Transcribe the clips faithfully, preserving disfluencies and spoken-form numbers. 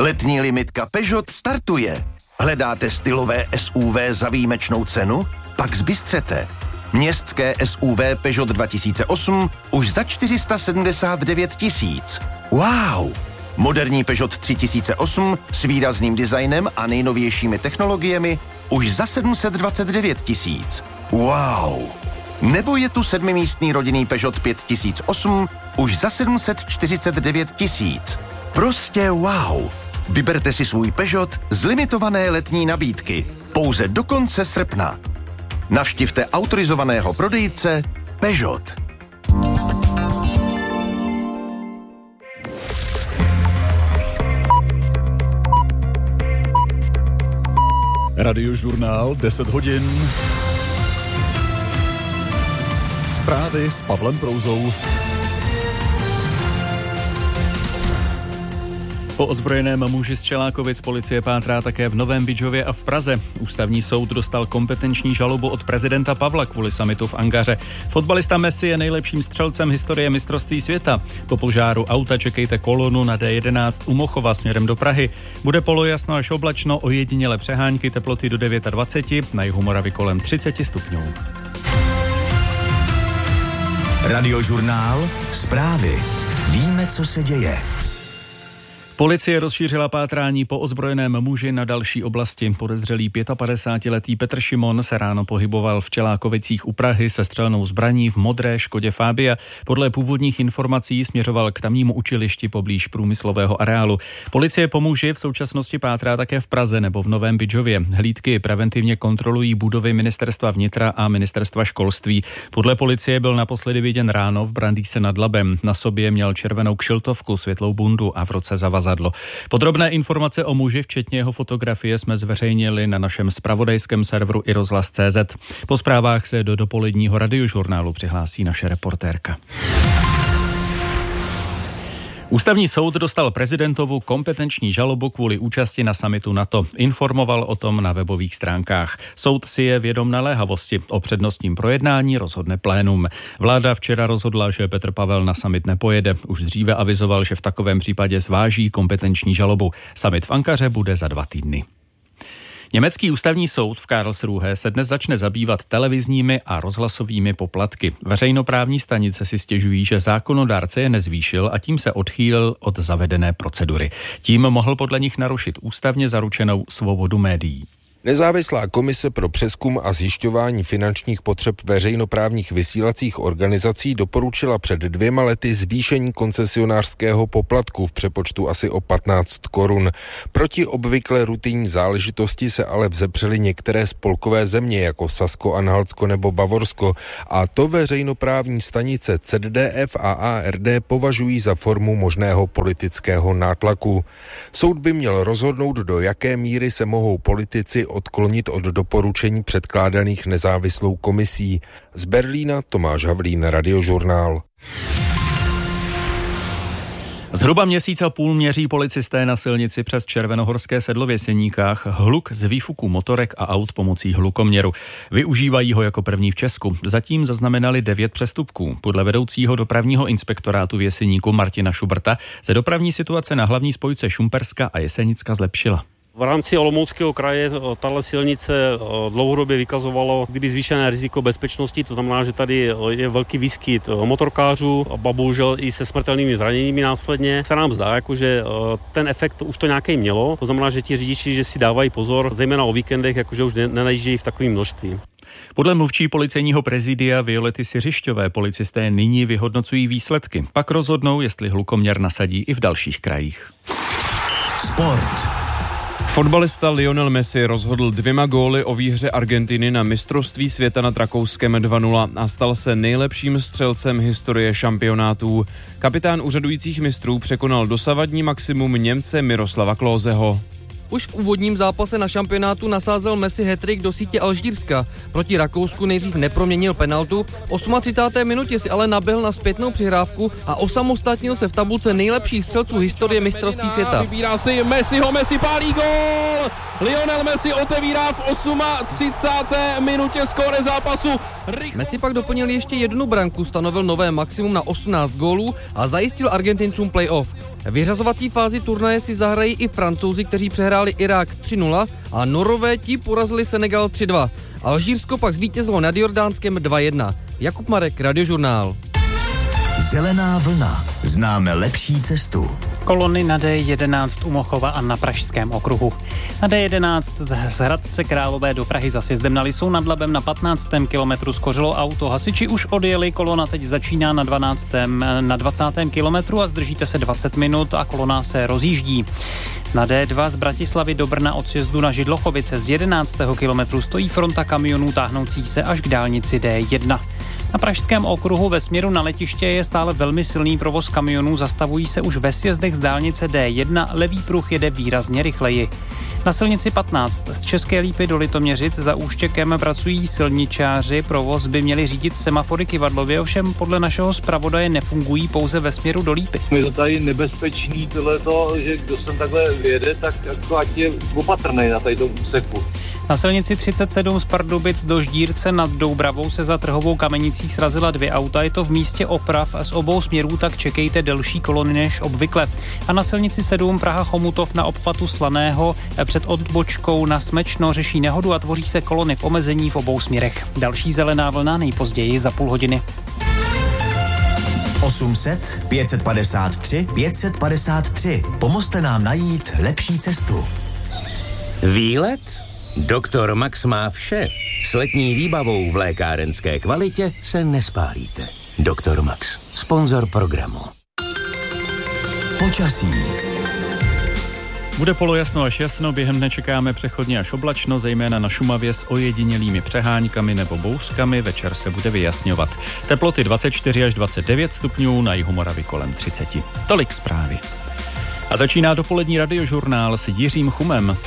Letní limitka Peugeot startuje. Hledáte stylové S U V za výjimečnou cenu? Pak zbystřete. Městské S U V Peugeot dva tisíce osm už za čtyři sta sedmdesát devět tisíc. Wow! Moderní Peugeot tři tisíce osm s výrazným designem a nejnovějšími technologiemi už za sedm set dvacet devět tisíc. Wow! Nebo je tu sedmimístný rodinný Peugeot pět tisíc osm už za sedm set čtyřicet devět tisíc. Prostě wow! Vyberte si svůj Peugeot z limitované letní nabídky pouze do konce srpna. Navštivte autorizovaného prodejce Peugeot. Radiožurnál deset hodin. Zprávy s Pavlem Prouzou. Po ozbrojeném muži z Čelákovic policie pátrá také v Novém Bydžově a v Praze. Ústavní soud dostal kompetenční žalobu od prezidenta Pavla kvůli summitu v Ankaře. Fotbalista Messi je nejlepším střelcem historie mistrovství světa. Po požáru auta čekejte kolonu na D jedenáct u Mochova směrem do Prahy. Bude polojasno až oblačno, ojediněle přehánky, teploty do dvacet devět, na jihu Moravy kolem třicet stupňů. Radiožurnál, zprávy. Víme, co se děje. Policie rozšířila pátrání po ozbrojeném muži na další oblasti. Podezřelý pětapadesátiletý Petr Šimon se ráno pohyboval v Čelákovicích u Prahy se střelnou zbraní v modré Škodě Fabia. Podle původních informací směřoval k tamnímu učilišti poblíž průmyslového areálu. Policie po muži v současnosti pátrá také v Praze nebo v Novém Bydžově. Hlídky preventivně kontrolují budovy Ministerstva vnitra a Ministerstva školství. Podle policie byl naposledy viděn ráno v Brandýse nad Labem. Na sobě měl červenou kšiltovku, světlou bundu a v ruce zavazadlo. Podrobné informace o muži, včetně jeho fotografie, jsme zveřejnili na našem zpravodajském serveru i rozhlas tečka cé zet. Po zprávách se do dopoledního radiožurnálu přihlásí naše reportérka. Ústavní soud dostal prezidentovu kompetenční žalobu kvůli účasti na summitu NATO. Informoval o tom na webových stránkách. Soud si je vědom naléhavosti. O přednostním projednání rozhodne plénum. Vláda včera rozhodla, že Petr Pavel na summit nepojede. Už dříve avizoval, že v takovém případě zváží kompetenční žalobu. Summit v Ankaře bude za dva týdny. Německý ústavní soud v Karlsruhe se dnes začne zabývat televizními a rozhlasovými poplatky. Veřejnoprávní stanice si stěžují, že zákonodárce je nezvýšil a tím se odchýlil od zavedené procedury. Tím mohl podle nich narušit ústavně zaručenou svobodu médií. Nezávislá komise pro přezkum a zjišťování finančních potřeb veřejnoprávních vysílacích organizací doporučila před dvěma lety zvýšení koncesionářského poplatku v přepočtu asi o patnáct korun. Proti obvykle rutinní záležitosti se ale vzepřely některé spolkové země jako Sasko-Anhaltsko nebo Bavorsko a to veřejnoprávní stanice C D F a A R D považují za formu možného politického nátlaku. Soud by měl rozhodnout, do jaké míry se mohou politici odklonit od doporučení předkládaných nezávislou komisí. Z Berlína Tomáš Havlín, Radiožurnál. Zhruba měsíc a půl měří policisté na silnici přes Červenohorské sedlo v Jeseníkách hluk z výfuku motorek a aut pomocí hlukoměru. Využívají ho jako první v Česku. Zatím zaznamenali devět přestupků. Podle vedoucího dopravního inspektorátu v Jeseníku Martina Šubrta se dopravní situace na hlavní spojce Šumperska a Jesenicka zlepšila. V rámci Olomouckého kraje tato silnice dlouhodobě vykazovalo kdyby zvýšené riziko bezpečnosti, to znamená, že tady je velký výskyt motorkářů a bohužel i se smrtelnými zraněními následně. Se nám zdá, jako, že ten efekt už to nějaký mělo, to znamená, že ti řidiči, že si dávají pozor, zejména o víkendech, jakože už nenajíždějí v takovém množství. Podle mluvčí policejního prezidia Violety Siřišťové policisté nyní vyhodnocují výsledky. Pak rozhodnou, jestli hlukoměr nasadí i v dalších krajích. Sport. Fotbalista Lionel Messi rozhodl dvěma góly o výhře Argentiny na mistrovství světa nad Rakouskem dva nula a stal se nejlepším střelcem historie šampionátů. Kapitán úřadujících mistrů překonal dosavadní maximum Němce Miroslava Klóseho. Už v úvodním zápase na šampionátu nasázel Messi hat-trick do sítě Alžírska. Proti Rakousku nejdřív neproměnil penaltu, v třicáté osmé minutě si ale naběhl na zpětnou přihrávku a osamostatnil se v tabulce nejlepších střelců historie mistrovství světa. Vybírá si Messiho, Messi pálí gól! Lionel Messi otevírá v třicáté osmé minutě skóre zápasu. Messi pak doplnil ještě jednu branku, stanovil nové maximum na osmnáct gólů a zajistil Argentincům playoff. V vyřazovací fázi turnaje si zahrají i Francouzi, kteří přehráli Irák tři nula a Norové ti porazili Senegal tři dva. Alžírsko pak zvítězilo nad Jordánskem dva jedna. Jakub Marek, Radiožurnál. Zelená vlna. Známe lepší cestu. Kolony na D jedenáct u Mochova a na Pražském okruhu. Na D jedenáct z Hradce Králové do Prahy za sjezdem na Lisou nad Labem na patnáctém kilometru skořilo auto. Hasiči už odjeli, kolona teď začíná na dvanáctém na dvacátém kilometru a zdržíte se dvacet minut a kolona se rozjíždí. Na D dva z Bratislavy do Brna od sjezdu na Židlochovice z jedenáctého kilometru stojí fronta kamionů táhnoucí se až k dálnici D jedna. Na Pražském okruhu ve směru na letiště je stále velmi silný provoz kamionů, zastavují se už ve sjezdech z dálnice D jedna, levý pruh jede výrazně rychleji. Na silnici patnáct z České Lípy do Litoměřic za Úštěkem pracují silničáři, provoz by měli řídit semafory kyvadlově, ovšem podle našeho zpravodaje nefungují pouze ve směru do Lípy. Je to tady nebezpečný tohleto, že kdo sem takhle vyjede, tak jako ať je opatrnej na tady tom úseku. Na silnici třicet sedm z Pardubic do Ždírce nad Doubravou se za trhovou kamenicí srazila dvě auta. Je to v místě oprav z obou směrů, tak čekejte delší kolony než obvykle. A na silnici sedm Praha Chomutov na obchvatu Slaného před odbočkou na Smečno řeší nehodu a tvoří se kolony v omezení v obou směrech. Další zelená vlna nejpozději za půl hodiny. osm set, pět set padesát tři, pět set padesát tři. Pomozte nám najít lepší cestu. Výlet? Doktor Max má vše. S letní výbavou v lékárenské kvalitě se nespálíte. Doktor Max, sponzor programu. Počasí. Bude polojasno až jasno, během dne čekáme přechodně až oblačno, zejména na Šumavě s ojedinělými přeháňkami nebo bouřkami, večer se bude vyjasňovat. Teploty dvacet čtyři až dvacet devět stupňů, na jihu Moravy kolem třicet. Tolik zprávy. A začíná dopolední radiožurnál s Jiřím Chumem.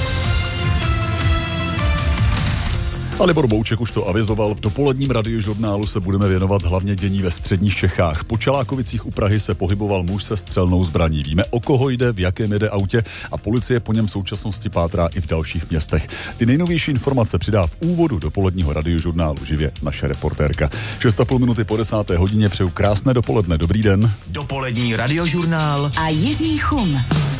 A Libor Bouček už to avizoval, v dopoledním radiožurnálu se budeme věnovat hlavně dění ve středních Čechách. Po Čelákovicích u Prahy se pohyboval muž se střelnou zbraní. Víme, o koho jde, v jakém jede autě a policie po něm v současnosti pátrá i v dalších městech. Ty nejnovější informace přidá v úvodu dopoledního radiožurnálu živě naše reportérka. šest a půl minuty po desáté hodině přeju krásné dopoledne. Dobrý den. Dopolední radiožurnál a Jiří Chum.